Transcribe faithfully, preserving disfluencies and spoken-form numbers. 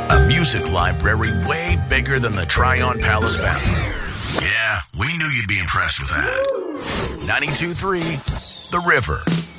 A music library way bigger than the Tryon Palace bathroom. Yeah, we knew you'd be impressed with that. ninety-two point three The River.